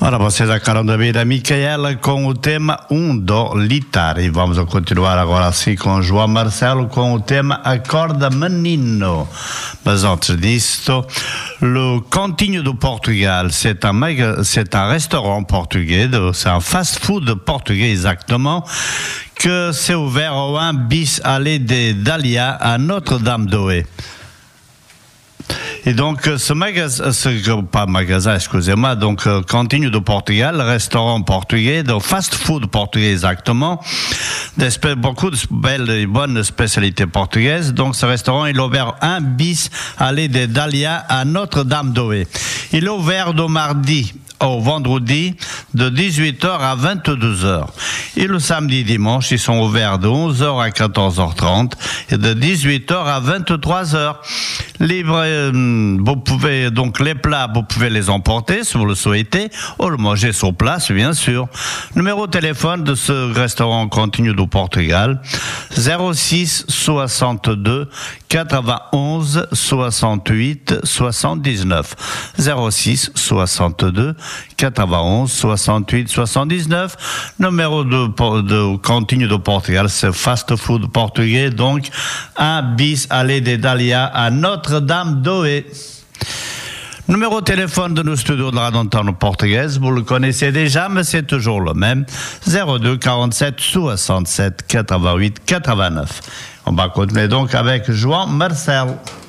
Ora, vocês acabaram de ouvir a Micaela com o tema Um Dó Litar. E vamos continuar agora assim com João Marcelo com o tema Acorda Menino. Mas antes disto, le Cantinho do Portugal, c'est un restaurant portugais, c'est un fast-food portugais exactement, que c'est ouvert au 1 bis allée des Dahlias à Notre-Dame-d'Oé. Et donc, excusez-moi, donc, Cantinho do Portugal, restaurant portugais, donc fast-food portugais exactement, beaucoup de belles et bonnes spécialités portugaises. Donc, ce restaurant, il est ouvert 1 bis allée des Dahlias à Notre-Dame-d'Oé. Il est ouvert de mardi au vendredi de 18h à 22h. Et le samedi et dimanche, ils sont ouverts de 11h à 14h30 et de 18h à 23h. Vous pouvez, donc les plats, vous pouvez les emporter si vous le souhaitez ou le manger sur place, bien sûr. Numéro de téléphone de ce restaurant Cantinho do Portugal, 06 62 91 68 79. 06 62 91 68 79. Numéro de Cantinho do Portugal, c'est fast food portugais, donc 1 bis allée des Dahlias à Notre-Dame-d'Oé. Numéro de téléphone de nos studios de la radio portugaise, vous le connaissez déjà, mais c'est toujours le même, 02 47 67 88 89. On va continuer donc avec João Marcelo.